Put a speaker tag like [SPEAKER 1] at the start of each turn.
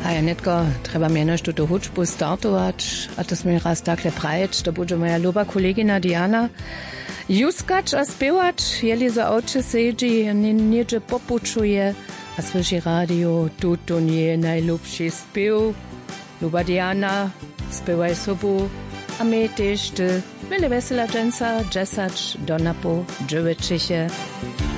[SPEAKER 1] A ja netko treba mjenož tuto hudžbu startovat, a to sme raz takle praječ, to bude moja luba kolegina Diana. Juskač a spěvač, jeli za oče sedzi, niedzie popučuje, a slyší radio, tuto nie najlubší spěv. Luba Diana, spěvaj sobu, a my tež ty, veľmi veselá dženca, džesač, donapo, dževečiche.